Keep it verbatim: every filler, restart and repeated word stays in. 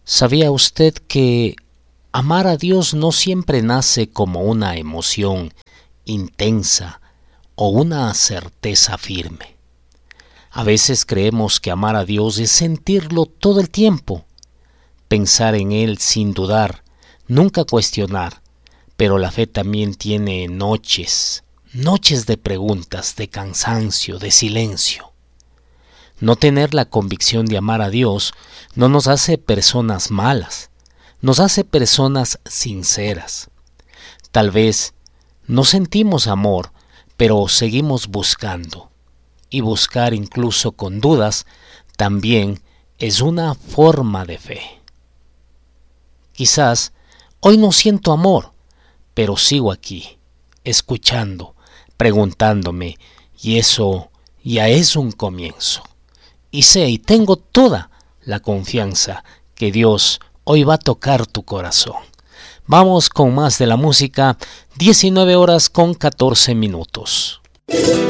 ¿Sabía usted que amar a Dios no siempre nace como una emoción intensa o una certeza firme? A veces creemos que amar a Dios es sentirlo todo el tiempo, pensar en Él sin dudar, nunca cuestionar, pero la fe también tiene noches, noches de preguntas, de cansancio, de silencio. No tener la convicción de amar a Dios no nos hace personas malas, nos hace personas sinceras. Tal vez no sentimos amor, pero seguimos buscando. Y buscar incluso con dudas también es una forma de fe. Quizás hoy no siento amor, pero sigo aquí, escuchando, preguntándome, y eso ya es un comienzo. Y sé y tengo toda la confianza que Dios hoy va a tocar tu corazón. Vamos con más de la música, diecinueve horas con catorce minutos.